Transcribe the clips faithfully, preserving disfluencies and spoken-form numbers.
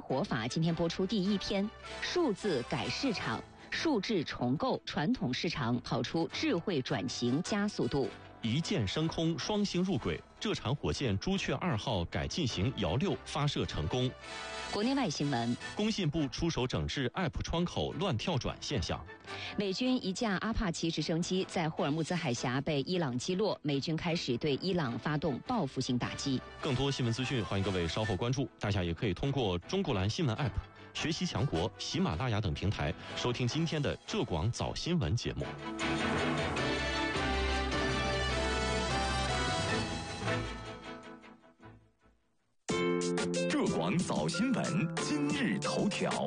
活法》今天播出第一篇，数字改市场，数字重构传统市场，跑出智慧转型加速度。 一箭升空，双星入轨，这场火箭朱雀二号改进型遥六发射成功。 国内外新闻： 工信部出手整治 App 窗口乱跳转现象。 美军一架阿帕奇直升机在霍尔木兹海峡被伊朗击落，美军开始对伊朗发动报复性打击。 更多新闻资讯，欢迎各位稍后关注。大家也可以通过中国蓝新闻 App、学习强国、喜马拉雅等平台收听今天的浙广早新闻节目。 浙广早新闻今日头条。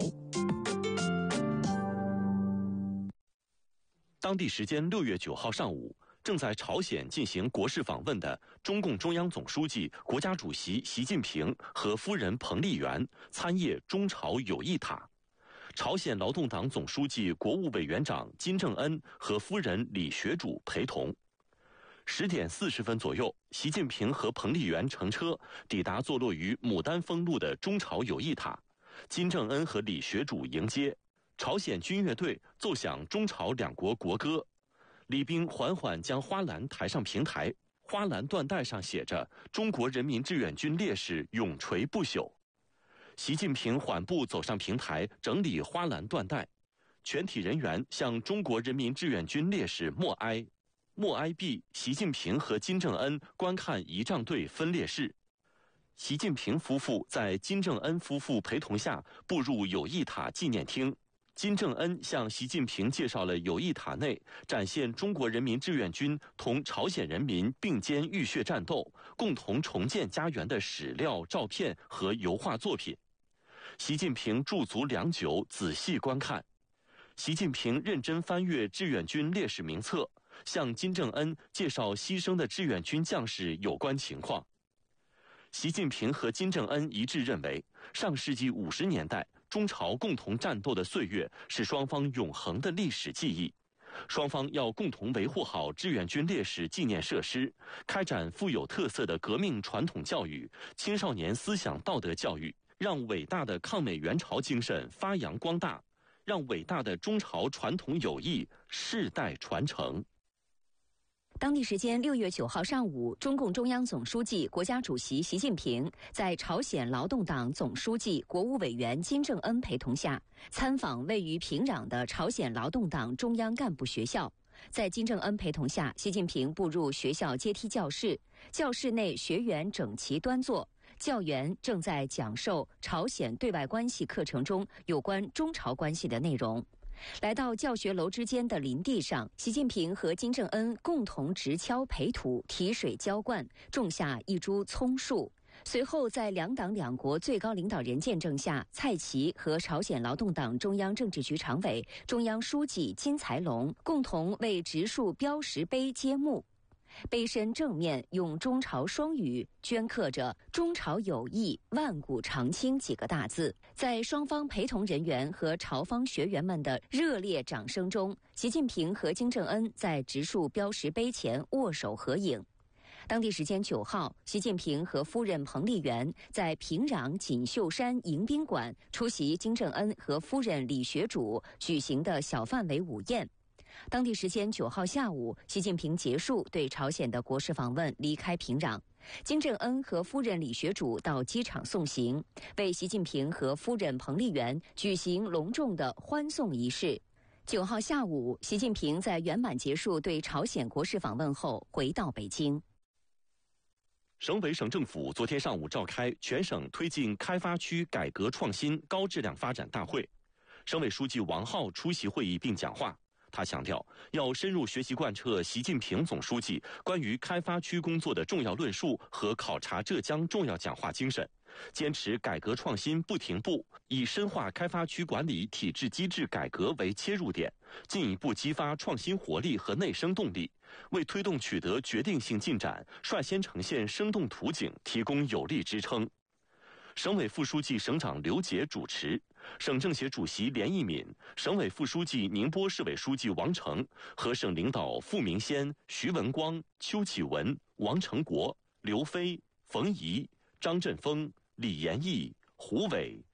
当地时间六月九号上午，正在朝鲜进行国事访问的中共中央总书记、国家主席习近平和夫人彭丽媛参谒中朝友谊塔。朝鲜劳动党总书记、国务委员长金正恩和夫人李学主陪同。十点四十分左右，习近平和彭丽媛乘车抵达坐落于牡丹峰路的中朝友谊塔，金正恩和李学主迎接。朝鲜军乐队奏响中朝两国国歌，礼宾缓缓将花篮抬上平台，花篮缎带上写着“中国人民志愿军烈士永垂不朽”。习近平缓步走上平台，整理花篮缎带，全体人员向中国人民志愿军烈士默哀。默哀毕，习近平和金正恩观看仪仗队分列式。习近平夫妇在金正恩夫妇陪同下步入友谊塔纪念厅。金正恩向习近平介绍了友谊塔内展现中国人民志愿军同朝鲜人民并肩浴血战斗、共同重建家园的史料、照片和油画作品。习近平驻足良久，仔细观看。习近平认真翻阅志愿军烈士名册，向金正恩介绍牺牲的志愿军将士有关情况。习近平和金正恩一致认为，上世纪五十年代中朝共同战斗的岁月是双方永恒的历史记忆，双方要共同维护好志愿军烈士纪念设施，开展富有特色的革命传统教育、青少年思想道德教育，让伟大的抗美援朝精神发扬光大，让伟大的中朝传统友谊世代传承。 当地时间六月九号上午，中共中央总书记、国家主席习近平在朝鲜劳动党总书记、国务委员金正恩陪同下，参访位于平壤的朝鲜劳动党中央干部学校。在金正恩陪同下，习近平步入学校阶梯教室，教室内学员整齐端坐，教员正在讲授朝鲜对外关系课程中有关中朝关系的内容。来到教学楼之间的林地上，习近平和金正恩共同直锹培土、提水浇灌，种下一株葱树。随后在两党两国最高领导人见证下，蔡奇和朝鲜劳动党中央政治局常委、中央书记金才龙共同为植树标识碑揭幕。碑身正面用中朝双语镌刻着“中朝友谊，万古长青”几个大字。在双方陪同人员和朝方学员们的热烈掌声中，习近平和金正恩在植树标识碑前握手合影。当地时间九号，习近平和夫人彭丽媛在平壤锦绣山迎宾馆出席金正恩和夫人李学主举行的小范围午宴。当地时间九号下午，习近平结束对朝鲜的国事访问，离开平壤。金正恩和夫人李学主到机场送行，为习近平和夫人彭丽媛举行隆重的欢送仪式。九号下午，习近平在圆满结束对朝鲜国事访问后，回到北京。 省委省政府昨天上午召开全省推进开发区改革创新高质量发展大会，省委书记王浩出席会议并讲话。他强调，要深入学习贯彻习近平总书记关于开发区工作的重要论述和考察浙江重要讲话精神，坚持改革创新不停步，以深化开发区管理体制机制改革为切入点，进一步激发创新活力和内生动力，为推动取得决定性进展、率先呈现生动图景提供有力支撑。省委副书记、省长刘杰主持，省政协主席连义敏、省委副书记、宁波市委书记王成和省领导傅明先、徐文光、邱启文、王成国、刘飞、冯仪、张振峰、李延义、胡伟、